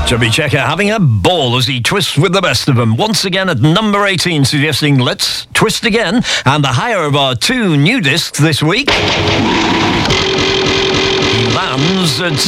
Chubby Checker having a ball as he twists with the best of them. Once again at number 18, suggesting let's twist again. And the higher of our two new discs this week, he lands at